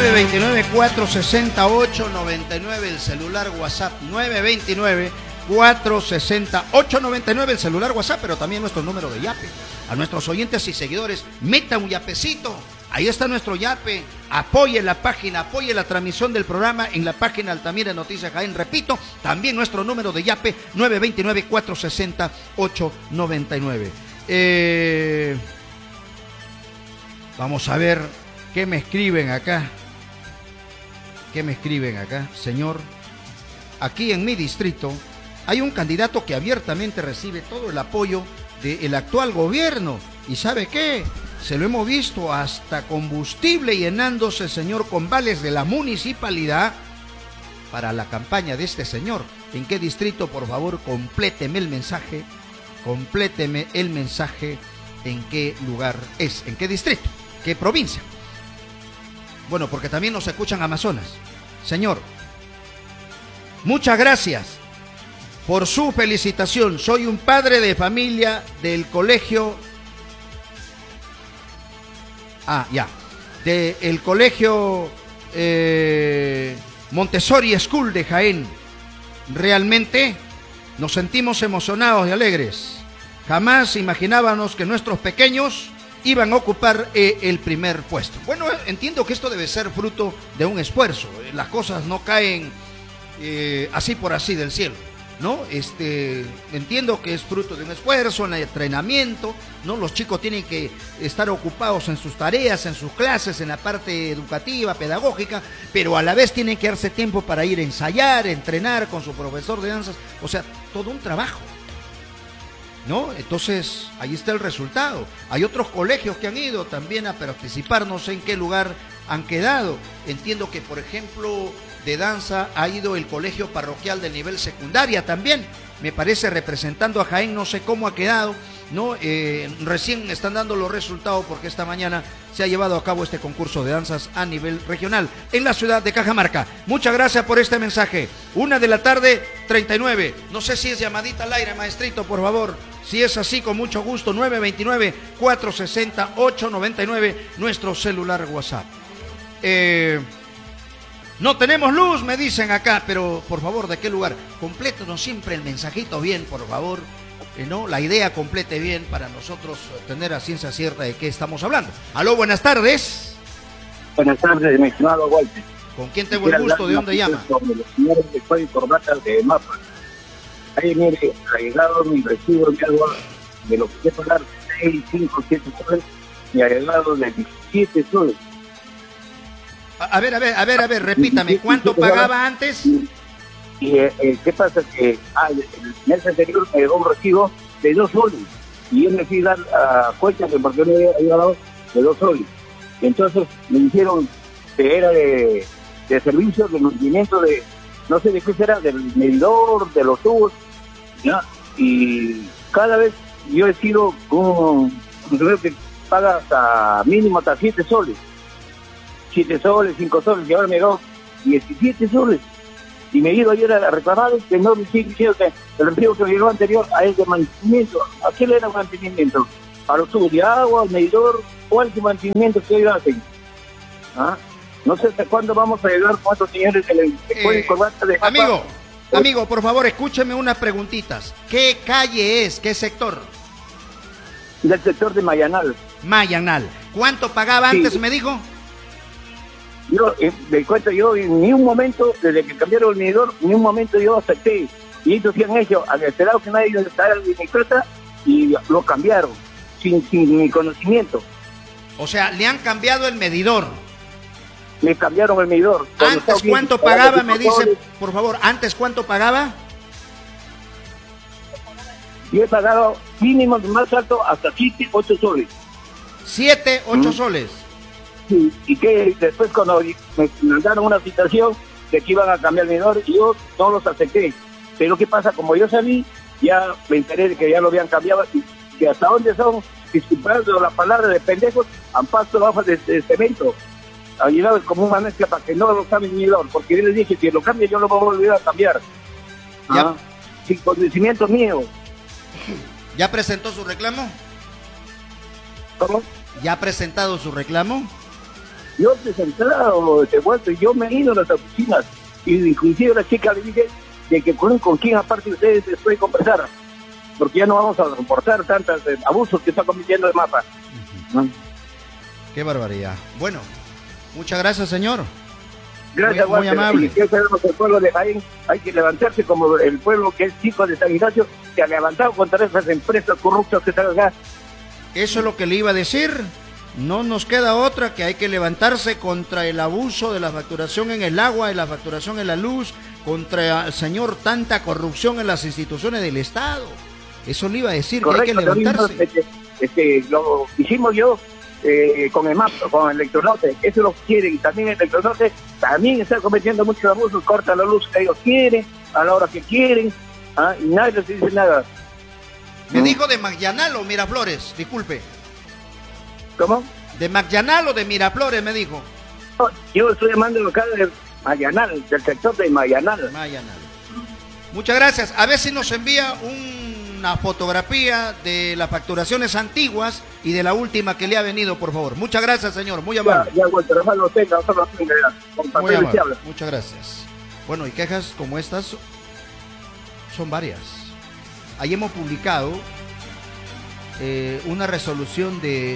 929-468-99 el celular WhatsApp. 929-468-99 el celular WhatsApp, pero también nuestro número de Yape. A nuestros oyentes y seguidores, meta un yapecito. Ahí está nuestro Yape. Apoye la página, apoye la transmisión del programa en la página Altamira Noticias Jaén. Repito, también nuestro número de Yape, 929-468-99. Vamos a ver qué me escriben acá. Señor. Aquí en mi distrito hay un candidato que abiertamente recibe todo el apoyo del actual gobierno. ¿Y sabe qué? Se lo hemos visto hasta combustible llenándose, señor, con vales de la municipalidad para la campaña de este señor. ¿En qué distrito? Por favor, compléteme el mensaje. ¿En qué lugar es? ¿En qué distrito? ¿Qué provincia? Bueno, porque también nos escuchan Amazonas. Señor, muchas gracias por su felicitación. Soy un padre de familia del colegio... del colegio Montessori School de Jaén. Realmente nos sentimos emocionados y alegres. Jamás imaginábamos que nuestros pequeños iban a ocupar el primer puesto. Bueno, entiendo que esto debe ser fruto de un esfuerzo. Las cosas no caen así por así del cielo, ¿no? Entiendo que es fruto de un esfuerzo, un entrenamiento, ¿no? Los chicos tienen que estar ocupados en sus tareas, en sus clases, en la parte educativa, pedagógica, pero a la vez tienen que darse tiempo para ir a ensayar, entrenar con su profesor de danzas. O sea, todo un trabajo, ¿no? Entonces, ahí está el resultado. Hay otros colegios que han ido también a participar, no sé en qué lugar han quedado. Entiendo que, por ejemplo, de danza ha ido el colegio parroquial del nivel secundaria también, me parece, representando a Jaén. No sé cómo ha quedado, ¿no? Recién están dando los resultados porque esta mañana se ha llevado a cabo este concurso de danzas a nivel regional en la ciudad de Cajamarca. Muchas gracias por este mensaje. 1:39 p.m. No sé si es llamadita al aire, maestrito, por favor. Si es así, con mucho gusto, 929-468-99, nuestro celular WhatsApp. No tenemos luz, me dicen acá, pero por favor, ¿de qué lugar? Complétenos siempre el mensajito bien, por favor. ¿No? La idea complete bien para nosotros tener a ciencia cierta de qué estamos hablando. Aló, buenas tardes. Buenas tardes, mi estimado Walter. ¿Con quién tengo el gusto? ¿De dónde llama? Sobre los señores de Código Corbata de Mapa. Ahí, mire, ha llegado mi recibo de agua de lo que quiero pagar 6, 5, 7 soles, y ha llegado de 17 soles. A ver, repítame, ¿cuánto pagaba antes? Y ¿qué pasa? Que el mes anterior me llegó un recibo de 2 soles, y yo me fui a dar cuenta que porque no había llegado de 2 soles. Entonces me dijeron que era de servicio de mantenimiento de, no sé de qué será, del medidor, de los tubos, ¿ya? Y cada vez yo he sido como, creo que paga hasta mínimo hasta 7 soles. 7 soles, 5 soles, y ahora me llegó 17 soles. Y me he ido ayer a reclamar que no me sigue diciendo que el empleo que me llegó anterior a es de mantenimiento. ¿A qué le era mantenimiento? ¿A los tubos de agua, al medidor? ¿Cuál es el mantenimiento que ellos hacen? ¿Ah? No sé hasta cuándo vamos a llegar con estos señores de Código Corbata de Mapa. Amigo, por favor, escúcheme unas preguntitas. ¿Qué calle es? ¿Qué sector? Del sector de Mayanal. Mayanal. ¿Cuánto pagaba antes, me dijo? Yo, me cuento, yo en ni un momento, desde que cambiaron el medidor, ni un momento yo acepté. Y ellos sí han hecho, han esperado que nadie les traiga mi plata y lo cambiaron, sin mi conocimiento. O sea, le han cambiado el medidor. Me cambiaron el medidor. ¿Antes cuánto pagaba, me dice, por favor, antes cuánto pagaba? Yo he pagado mínimo más alto hasta 7, 8 soles. 7, 8 soles. Sí, y que después cuando me mandaron una citación de que iban a cambiar el medidor, yo no los acepté. Pero ¿qué pasa? Como yo salí, ya me enteré de que ya lo habían cambiado, y que hasta dónde son, disculpando la palabra de pendejos, han pasado bajo de cemento. Han llegado como una mezcla para que no lo cambie el medidor, porque yo les dije, si lo cambio yo lo voy a volver a cambiar. ¿Ya? Sin conocimiento mío. ¿Ya presentó su reclamo? ¿Cómo? ¿Ya ha presentado su reclamo? Yo he presentado este vuelto, yo me he ido a las oficinas y inclusive la chica le dije de que con quién aparte de ustedes después de conversar, porque ya no vamos a soportar tantos abusos que está cometiendo el mapa. ¿No? Qué barbaridad. Bueno, muchas gracias, señor. Gracias, muy amable. Y que sabemos que el pueblo de Jaén hay que levantarse como el pueblo que es chico de San Ignacio, que ha levantado contra esas empresas corruptas que están acá. Eso es lo que le iba a decir. No nos queda otra que hay que levantarse contra el abuso de la facturación en el agua, y la facturación en la luz, contra el señor tanta corrupción en las instituciones del Estado. Eso le iba a decir. Correcto, que hay que levantarse. Lo hicimos yo con el MAP, con el Electronorte, eso lo quieren, y también el Electronorte también está cometiendo muchos abusos, corta la luz que ellos quieren, a la hora que quieren, y nadie les dice nada. Me dijo de Magllanal o Miraflores, disculpe. ¿Cómo? De Magllanal o de Miraflores, me dijo. No, yo estoy llamando acá de Magllanal, del sector de Magllanal. Muchas gracias. A ver si nos envía una fotografía de las facturaciones antiguas y de la última que le ha venido, por favor. Muchas gracias, señor. Muy amable. Ya, Walter, lo tenga, muy amable. Muchas gracias. Bueno, y quejas como estas son varias. Ahí hemos publicado una resolución de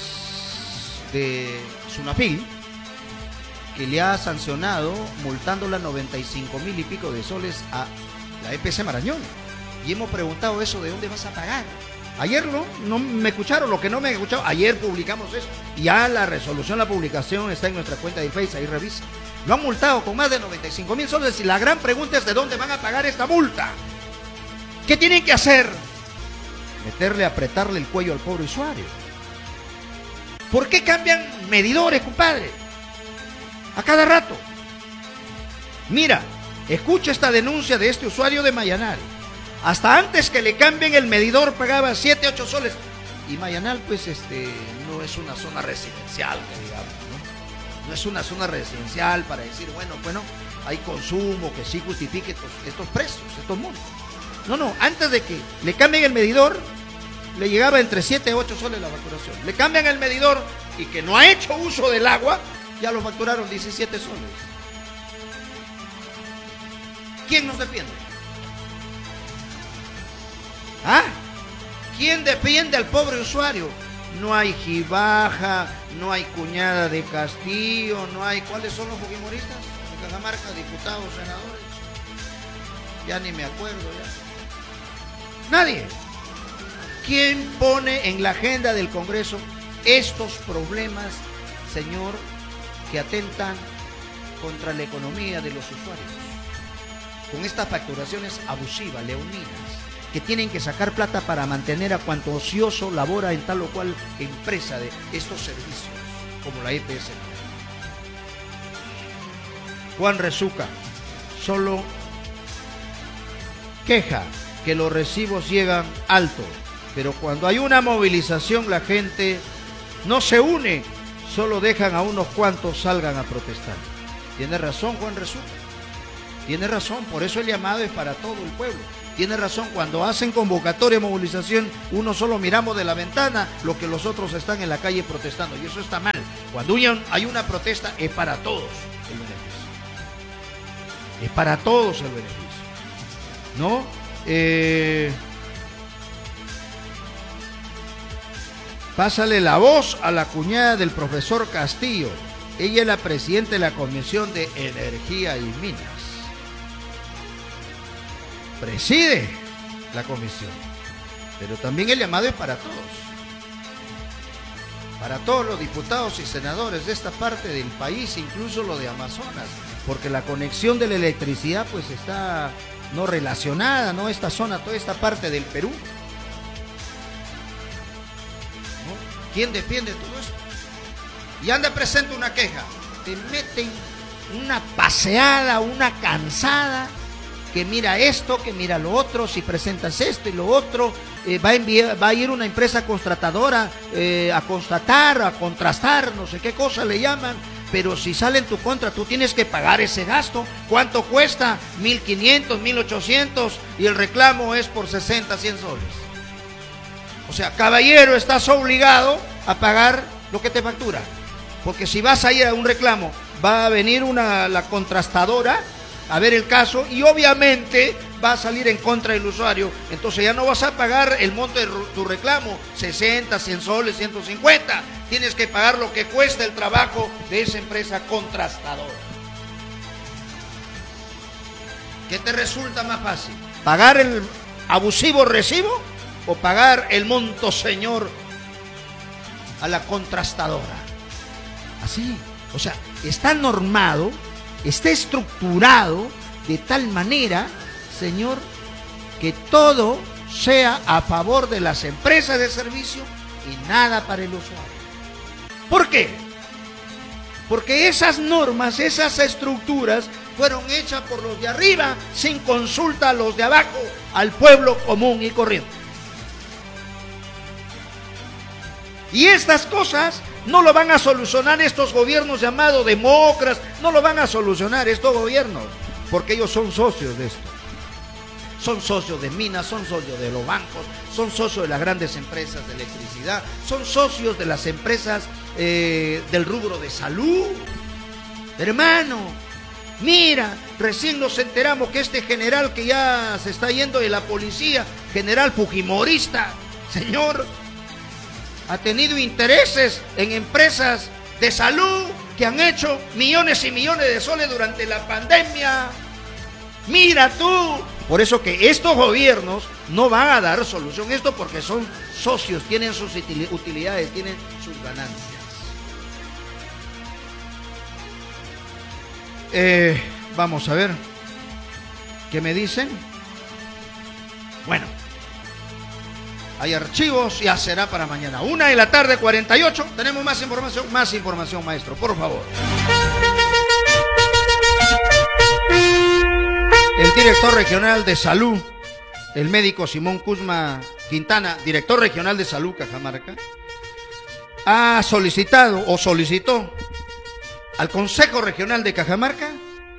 Sunafil, que le ha sancionado multándola 95,000 y pico de soles a la EPC Marañón. Y hemos preguntado eso, ¿de dónde vas a pagar? Ayer no me escucharon, lo que no me escucharon, ayer publicamos eso. Y ya la resolución, la publicación está en nuestra cuenta de Facebook, ahí revisa. Lo han multado con más de 95,000 soles y la gran pregunta es ¿de dónde van a pagar esta multa? ¿Qué tienen que hacer? Apretarle el cuello al pobre usuario. ¿Por qué cambian medidores, compadre? A cada rato. Mira, escucha esta denuncia de este usuario de Mayanal. Hasta antes que le cambien el medidor pagaba 7, 8 soles. Y Mayanal, pues, no es una zona residencial, que digamos, ¿no? No es una zona residencial para decir, bueno, hay consumo que sí justifique estos precios, estos montos. No, antes de que le cambien el medidor, le llegaba entre 7 y 8 soles la facturación. Le cambian el medidor y que no ha hecho uso del agua, ya lo facturaron 17 soles. ¿Quién nos defiende? ¿Quién defiende al pobre usuario? No hay Gibaja, no hay cuñada de Castillo, no hay... ¿Cuáles son los fujimoristas? De Cajamarca, diputados, senadores. Ya ni me acuerdo ya. Nadie. ¿Quién pone en la agenda del Congreso estos problemas, señor, que atentan contra la economía de los usuarios? Con estas facturaciones abusivas, leoninas, que tienen que sacar plata para mantener a cuanto ocioso labora en tal o cual empresa de estos servicios, como la EPS. Juan Rezuca solo queja que los recibos llegan alto, pero cuando hay una movilización la gente no se une, solo dejan a unos cuantos salgan a protestar. Tiene razón Juan Rezuca, tiene razón, por eso el llamado es para todo el pueblo. Tiene razón, cuando hacen convocatoria de movilización, uno solo miramos de la ventana lo que los otros están en la calle protestando, y eso está mal. Cuando hay una protesta, es para todos el beneficio. Es para todos el beneficio, ¿no? Pásale la voz a la cuñada del profesor Castillo. Ella es la presidenta de la Comisión de Energía y Minas. Preside la comisión, pero también el llamado es para todos los diputados y senadores de esta parte del país, incluso lo de Amazonas, porque la conexión de la electricidad pues está no relacionada, ¿no? Esta zona, toda esta parte del Perú, ¿no? ¿Quién defiende todo esto? Y anda presente una queja, te meten una paseada, una cansada, que mira esto, que mira lo otro, si presentas esto y lo otro, va a ir una empresa constatadora a constatar, a contrastar, no sé qué cosa le llaman, pero si sale en tu contra, tú tienes que pagar ese gasto. ¿Cuánto cuesta? 1.500, 1.800 y el reclamo es por 60, 100 soles. O sea, caballero, estás obligado a pagar lo que te factura. Porque si vas a ir a un reclamo, va a venir la contrastadora a ver el caso y obviamente va a salir en contra del usuario. Entonces ya no vas a pagar el monto de tu reclamo, 60, 100 soles, 150. Tienes que pagar lo que cuesta el trabajo de esa empresa contrastadora. ¿Qué te resulta más fácil? ¿Pagar el abusivo recibo o pagar el monto señor a la contrastadora? Así, o sea, está normado, está estructurado de tal manera, señor, que todo sea a favor de las empresas de servicio y nada para el usuario. ¿Por qué? Porque esas normas, esas estructuras fueron hechas por los de arriba sin consulta a los de abajo, al pueblo común y corriente. Y estas cosas no lo van a solucionar estos gobiernos llamados demócratas, no lo van a solucionar estos gobiernos, porque ellos son socios de esto. Son socios de minas, son socios de los bancos, son socios de las grandes empresas de electricidad, son socios de las empresas del rubro de salud. Hermano, mira, recién nos enteramos que este general que ya se está yendo de la policía, general fujimorista, señor, ha tenido intereses en empresas de salud que han hecho millones y millones de soles durante la pandemia. Mira tú. Por eso que estos gobiernos no van a dar solución a esto porque son socios, tienen sus utilidades, tienen sus ganancias. Vamos a ver qué me dicen. Bueno, hay archivos, ya será para mañana. 1:48 p.m. Tenemos más información, maestro, por favor. El director regional de salud, el médico Simón Kuzma Quintana, director regional de salud Cajamarca, ha solicitó al Consejo Regional de Cajamarca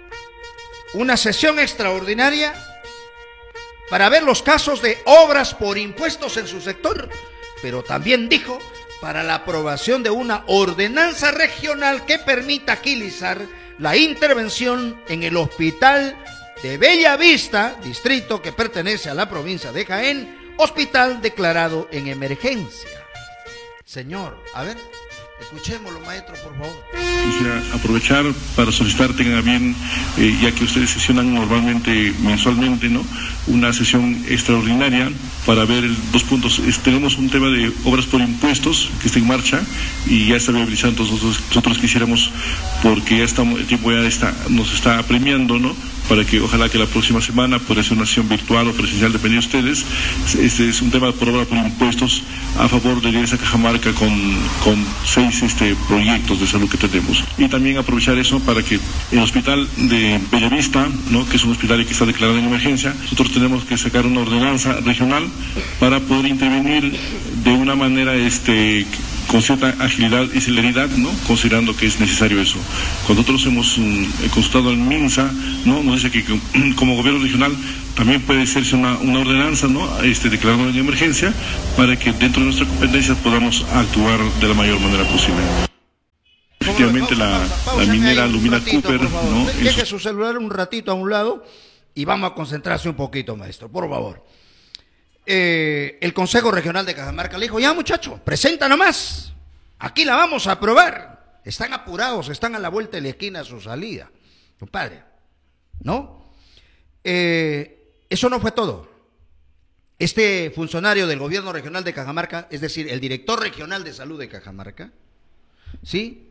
una sesión extraordinaria para ver los casos de obras por impuestos en su sector, pero también dijo para la aprobación de una ordenanza regional que permita agilizar la intervención en el hospital de Bellavista, distrito que pertenece a la provincia de Jaén, hospital declarado en emergencia. Señor, a ver, escuchémoslo, maestro, por favor. Quisiera aprovechar para solicitar, tengan a bien, ya que ustedes sesionan normalmente, mensualmente, ¿no?, una sesión extraordinaria para ver dos puntos. Tenemos un tema de obras por impuestos que está en marcha y ya está viabilizando. Nosotros quisiéramos, porque ya estamos, el tiempo ya nos está apremiando, ¿no?, para que ojalá que la próxima semana pueda ser una sesión virtual o presencial, depende de ustedes. Este es un tema por obra por impuestos a favor de esa Cajamarca con 6 proyectos de salud que tenemos. Y también aprovechar eso para que el hospital de Bellavista, ¿no?, que es un hospital que está declarado en emergencia, nosotros tenemos que sacar una ordenanza regional para poder intervenir de una manera con cierta agilidad y celeridad, ¿no?, considerando que es necesario eso. Cuando nosotros hemos consultado al MINSA, ¿no?, nos dice que como gobierno regional también puede hacerse una ordenanza, ¿no?, declarando en emergencia, para que dentro de nuestra competencia podamos actuar de la mayor manera posible. Efectivamente, la minera Lumina Cooper, ¿no? Deje su celular un ratito a un lado y vamos a concentrarse un poquito, maestro, por favor. El Consejo Regional de Cajamarca le dijo: ya, muchacho, presenta nomás, aquí la vamos a aprobar. Están apurados, están a la vuelta de la esquina a su salida, compadre, ¿no? Eso no fue todo. Este funcionario del gobierno regional de Cajamarca, es decir, el director regional de salud de Cajamarca, ¿sí?,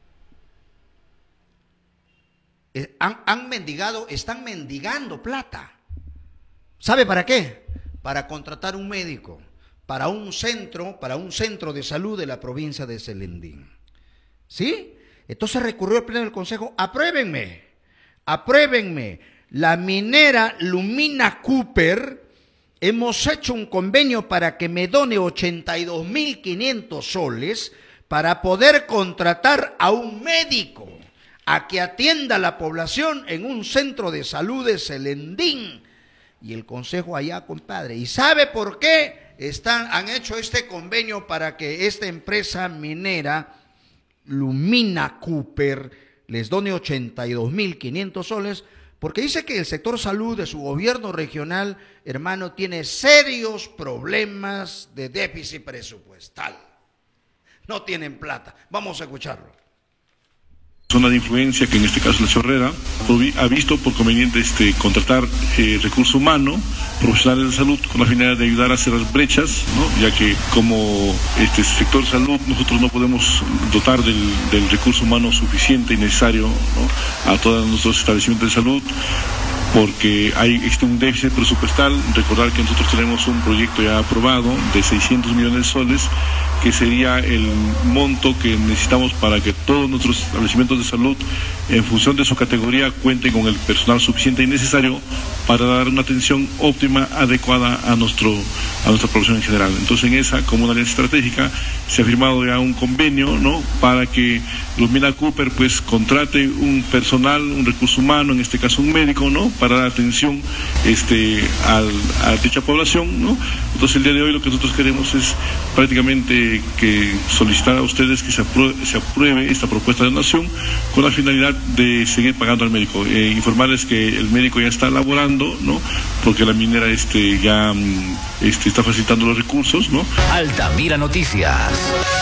están mendigando plata. ¿Sabe para qué? Para contratar un médico para un centro de salud de la provincia de Selendín. ¿Sí? Entonces recurrió al pleno del consejo: apruébenme la minera Lumina Cooper. Hemos hecho un convenio para que me done 82.500 soles para poder contratar a un médico a que atienda a la población en un centro de salud de Selendín. Y el consejo allá, compadre. ¿Y sabe por qué han hecho este convenio para que esta empresa minera Lumina Cooper les done 82.500 soles, porque dice que el sector salud de su gobierno regional, hermano, tiene serios problemas de déficit presupuestal. No tienen plata. Vamos a escucharlo. Zona de influencia, que en este caso la Chorrera, ha visto por conveniente contratar recurso humano, profesionales de salud, con la finalidad de ayudar a cerrar brechas, ¿no? Ya que como sector salud nosotros no podemos dotar del recurso humano suficiente y necesario, ¿no? A todos nuestros establecimientos de salud, porque existe un déficit presupuestal. Recordar que nosotros tenemos un proyecto ya aprobado de 600 millones de soles, que sería el monto que necesitamos para que todos nuestros establecimientos de salud, en función de su categoría, cuenten con el personal suficiente y necesario para dar una atención óptima, adecuada a nuestra población en general. Entonces, en esa, como una alianza estratégica, se ha firmado ya un convenio, ¿no?, para que Lumina Cooper pues contrate un personal, un recurso humano, en este caso un médico, ¿no?, para dar atención a dicha población, ¿no? Entonces, el día de hoy lo que nosotros queremos es prácticamente que solicitar a ustedes que se apruebe esta propuesta de donación con la finalidad de seguir pagando al médico. Informarles que el médico ya está laborando, ¿no?, porque la minera ya está facilitando los recursos, ¿no? Altamira Noticias.